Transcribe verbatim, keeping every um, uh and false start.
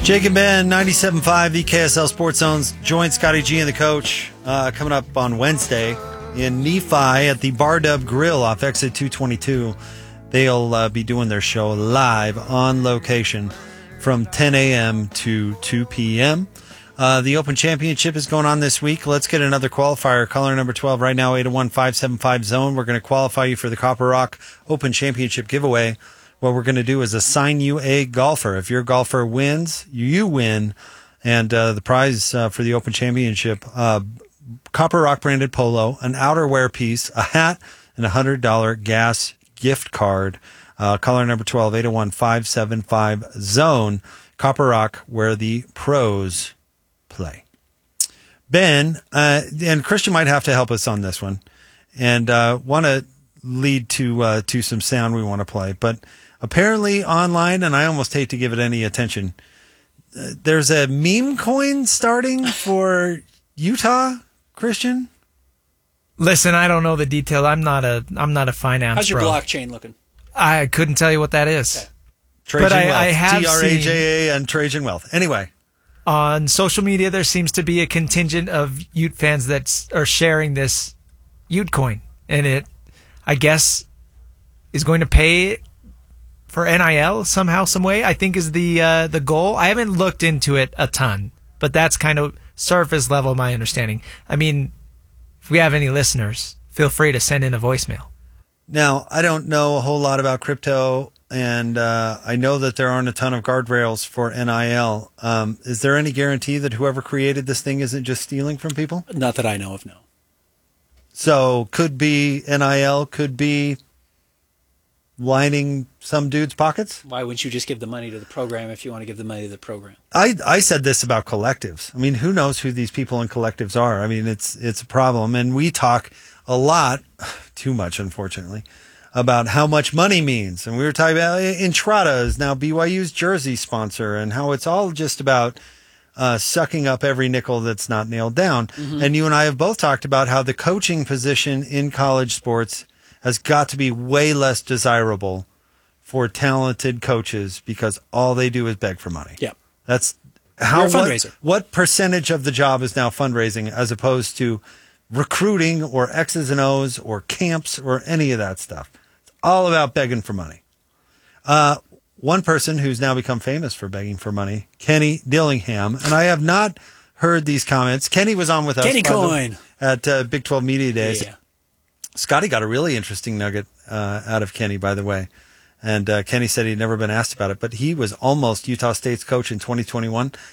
Jake and Ben, ninety-seven point five, the K S L Sports Zone's joint Scotty G and the coach uh, coming up on Wednesday in Nephi at the Bar Dub Grill off exit two twenty-two. They'll uh, be doing their show live on location from ten a.m. to two p.m. Uh, the Open Championship is going on this week. Let's get another qualifier. Caller number twelve right now, eight oh one, five seven five, zone. We're going to qualify you for the Copper Rock Open Championship giveaway. What we're going to do is assign you a golfer. If your golfer wins, you win. And uh, the prize uh, for the Open Championship, uh, Copper Rock branded polo, an outerwear piece, a hat, and a one hundred dollars gas gift card. Uh, caller number twelve, eight oh one, five seven five, zone. Copper Rock, where the pros play. Ben, uh, and Christian might have to help us on this one. And uh, want to lead to uh, to some sound we want to play. But apparently online, and I almost hate to give it any attention, uh, there's a meme coin starting for Utah, Christian. Listen, I don't know the detail. I'm not a I'm not a finance How's your bro. blockchain looking? I couldn't tell you what that is. Okay. Trajan but I, Wealth. I have T R A J A and Trajan Wealth. Anyway. On social media, there seems to be a contingent of Ute fans that are sharing this Ute coin. And it, I guess, is going to pay for N I L somehow, some way, I think is the uh, the goal. I haven't looked into it a ton, but that's kind of surface level my understanding. I mean, if we have any listeners, feel free to send in a voicemail. Now, I don't know a whole lot about crypto, and uh, I know that there aren't a ton of guardrails for N I L. Um, is there any guarantee that whoever created this thing isn't just stealing from people? Not that I know of, no. So could be N I L, could be lining some dude's pockets? Why wouldn't you just give the money to the program if you want to give the money to the program? I, I said this about collectives. I mean, who knows who these people in collectives are? I mean, it's it's a problem. And we talk a lot, too much, unfortunately, about how much money means. And we were talking about Entrada is now B Y U's jersey sponsor and how it's all just about uh, sucking up every nickel that's not nailed down. Mm-hmm. And you and I have both talked about how the coaching position in college sports has got to be way less desirable for talented coaches because all they do is beg for money. Yeah. That's how You're a fundraiser. What, what percentage of the job is now fundraising as opposed to recruiting or X's and O's or camps or any of that stuff. It's all about begging for money. Uh, one person who's now become famous for begging for money, Kenny Dillingham, and I have not heard these comments. Kenny was on with us Kenny Coin at uh, Big twelve Media Days. Yeah. Scotty got a really interesting nugget uh, out of Kenny, by the way. And uh, Kenny said he'd never been asked about it, but he was almost Utah State's coach in twenty twenty-one.